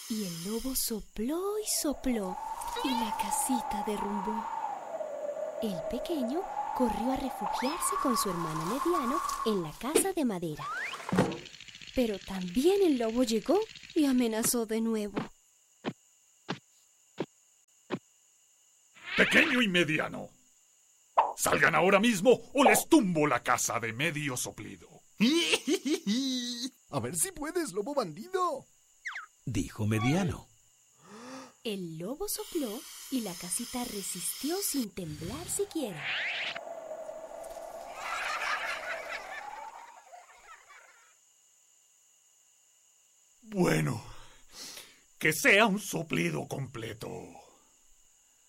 Y el lobo sopló y sopló, y la casita derrumbó. El pequeño corrió a refugiarse con su hermano mediano en la casa de madera. Pero también el lobo llegó y amenazó de nuevo. Pequeño y mediano, salgan ahora mismo o les tumbo la casa de medio soplido. A ver si puedes, lobo bandido, dijo mediano. El lobo sopló y la casita resistió sin temblar siquiera. Bueno, que sea un soplido completo.